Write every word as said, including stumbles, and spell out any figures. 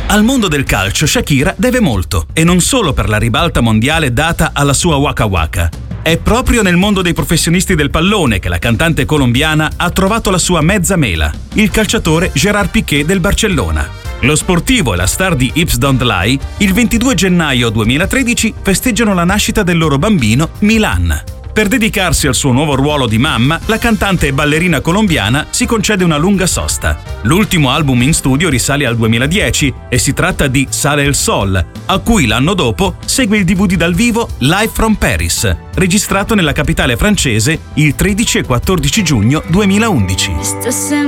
Al mondo del calcio Shakira deve molto, e non solo per la ribalta mondiale data alla sua Waka Waka. È proprio nel mondo dei professionisti del pallone che la cantante colombiana ha trovato la sua mezza mela, il calciatore Gerard Piqué del Barcellona. Lo sportivo e la star di Hips Don't Lie, il ventidue gennaio duemilatredici festeggiano la nascita del loro bambino Milan. Per dedicarsi al suo nuovo ruolo di mamma, la cantante e ballerina colombiana si concede una lunga sosta. L'ultimo album in studio risale al duemiladieci e si tratta di Sale el Sol, a cui l'anno dopo segue il D V D dal vivo Live from Paris, registrato nella capitale francese il tredici e quattordici giugno duemilaundici.